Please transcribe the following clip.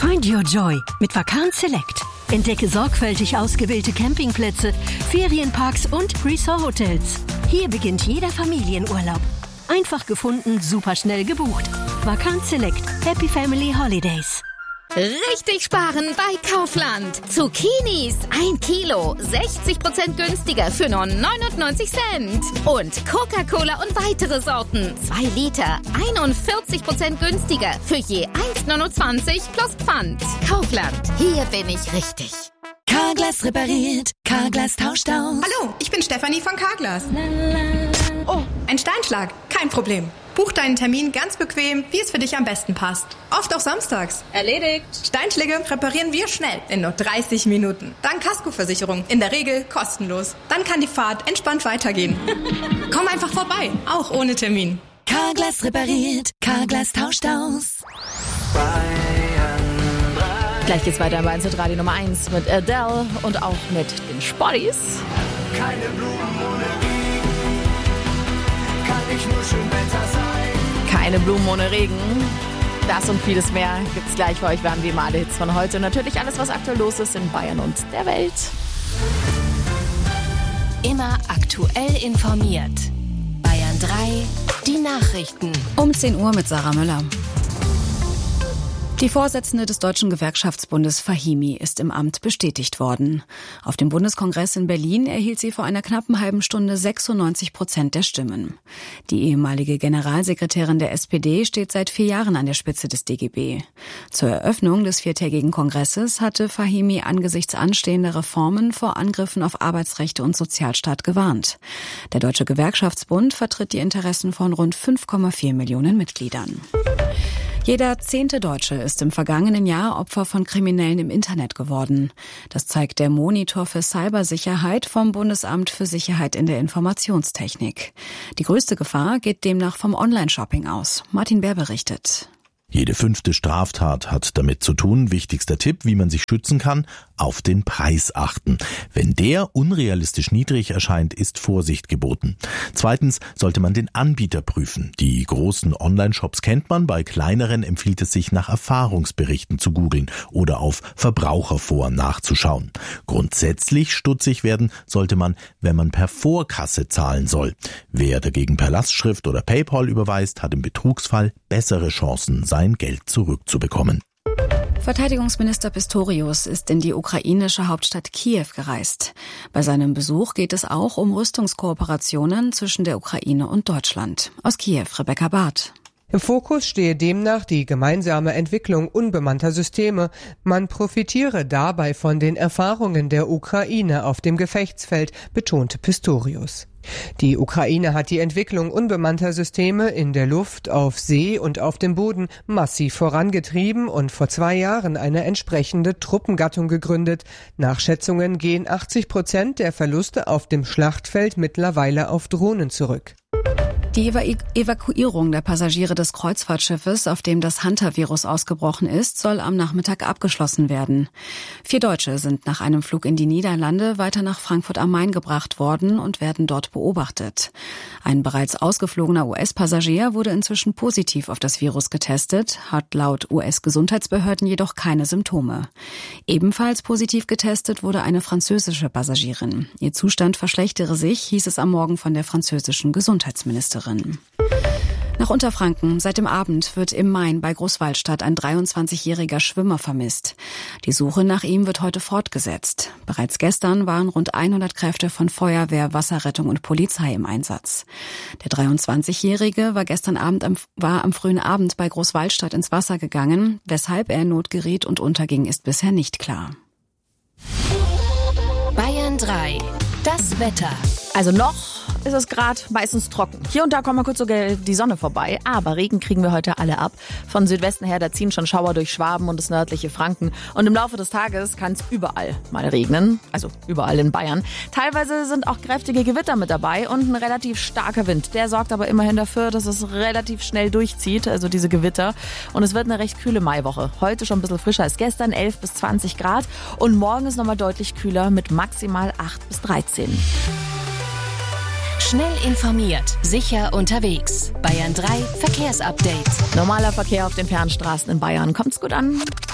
Find your joy mit Vacanz Select. Entdecke sorgfältig ausgewählte Campingplätze, Ferienparks und Resort-Hotels. Hier beginnt jeder Familienurlaub. Einfach gefunden, superschnell gebucht. Vacanz Select. Happy Family Holidays. Richtig sparen bei Kaufland. Zucchinis 1 Kilo, 60% günstiger für nur 99 Cent. Und Coca-Cola und weitere Sorten, 2 Liter, 41% günstiger für je 1,29 plus Pfand. Kaufland, hier bin ich richtig. Carglass repariert, Carglass tauscht aus. Hallo, ich bin Stefanie von Carglass. Oh, ein Steinschlag, kein Problem. Buch deinen Termin ganz bequem, wie es für dich am besten passt. Oft auch samstags. Erledigt. Steinschläge reparieren wir schnell, in nur 30 Minuten. Dank Kaskoversicherung, in der Regel kostenlos. Dann kann die Fahrt entspannt weitergehen. Komm einfach vorbei, auch ohne Termin. Carglass repariert, Carglass tauscht aus. Gleich geht's weiter bei Radio Nummer 1 mit Adele und auch mit den Spotties. Keine Blumen ohne Regen, kann nicht nur schön Wetter sein. Keine Blumen ohne Regen. Das und vieles mehr gibt's gleich für euch. Wir haben wie immer alle Hits von heute und natürlich alles, was aktuell los ist in Bayern und der Welt. Immer aktuell informiert. Bayern 3, die Nachrichten. Um 10 Uhr mit Sarah Müller. Die Vorsitzende des Deutschen Gewerkschaftsbundes Fahimi ist im Amt bestätigt worden. Auf dem Bundeskongress in Berlin erhielt sie vor einer knappen halben Stunde 96% der Stimmen. Die ehemalige Generalsekretärin der SPD steht seit 4 Jahren an der Spitze des DGB. Zur Eröffnung des 4-tägigen Kongresses hatte Fahimi angesichts anstehender Reformen vor Angriffen auf Arbeitsrechte und Sozialstaat gewarnt. Der Deutsche Gewerkschaftsbund vertritt die Interessen von rund 5,4 Millionen Mitgliedern. Jeder 10. Deutsche ist im vergangenen Jahr Opfer von Kriminellen im Internet geworden. Das zeigt der Monitor für Cybersicherheit vom Bundesamt für Sicherheit in der Informationstechnik. Die größte Gefahr geht demnach vom Online-Shopping aus. Martin Bär berichtet. Jede 5. Straftat hat damit zu tun. Wichtigster Tipp, wie man sich schützen kann: auf den Preis achten. Wenn der unrealistisch niedrig erscheint, ist Vorsicht geboten. Zweitens sollte man den Anbieter prüfen. Die großen Online-Shops kennt man, bei kleineren empfiehlt es sich, nach Erfahrungsberichten zu googeln oder auf Verbraucherforen nachzuschauen. Grundsätzlich stutzig werden sollte man, wenn man per Vorkasse zahlen soll. Wer dagegen per Lastschrift oder PayPal überweist, hat im Betrugsfall bessere Chancen, sein Geld zurückzubekommen. Verteidigungsminister Pistorius ist in die ukrainische Hauptstadt Kiew gereist. Bei seinem Besuch geht es auch um Rüstungskooperationen zwischen der Ukraine und Deutschland. Aus Kiew, Rebecca Barth. Im Fokus stehe demnach die gemeinsame Entwicklung unbemannter Systeme. Man profitiere dabei von den Erfahrungen der Ukraine auf dem Gefechtsfeld, betonte Pistorius. Die Ukraine hat die Entwicklung unbemannter Systeme in der Luft, auf See und auf dem Boden massiv vorangetrieben und vor 2 Jahren eine entsprechende Truppengattung gegründet. Nach Schätzungen gehen 80% der Verluste auf dem Schlachtfeld mittlerweile auf Drohnen zurück. Die Evakuierung der Passagiere des Kreuzfahrtschiffes, auf dem das Hantavirus ausgebrochen ist, soll am Nachmittag abgeschlossen werden. 4 Deutsche sind nach einem Flug in die Niederlande weiter nach Frankfurt am Main gebracht worden und werden dort beobachtet. Ein bereits ausgeflogener US-Passagier wurde inzwischen positiv auf das Virus getestet, hat laut US-Gesundheitsbehörden jedoch keine Symptome. Ebenfalls positiv getestet wurde eine französische Passagierin. Ihr Zustand verschlechtere sich, hieß es am Morgen von der französischen Gesundheitsministerin. Nach Unterfranken. Seit dem Abend wird im Main bei Großwaldstadt ein 23-jähriger Schwimmer vermisst. Die Suche nach ihm wird heute fortgesetzt. Bereits gestern waren rund 100 Kräfte von Feuerwehr, Wasserrettung und Polizei im Einsatz. Der 23-jährige war am frühen Abend bei Großwaldstadt ins Wasser gegangen. Weshalb er in Not geriet und unterging, ist bisher nicht klar. Bayern 3. Das Wetter. Also noch ist es gerade meistens trocken. Hier und da kommt mal kurz sogar die Sonne vorbei, aber Regen kriegen wir heute alle ab. Von Südwesten her, da ziehen schon Schauer durch Schwaben und das nördliche Franken. Und im Laufe des Tages kann es überall mal regnen, also überall in Bayern. Teilweise sind auch kräftige Gewitter mit dabei und ein relativ starker Wind. Der sorgt aber immerhin dafür, dass es relativ schnell durchzieht, also diese Gewitter. Und es wird eine recht kühle Maiwoche. Heute schon ein bisschen frischer als gestern, 11 bis 20 Grad. Und morgen ist nochmal deutlich kühler mit maximal 8 bis 13. Schnell informiert, sicher unterwegs. Bayern 3 Verkehrsupdate. Normaler Verkehr auf den Fernstraßen in Bayern. Kommt's gut an?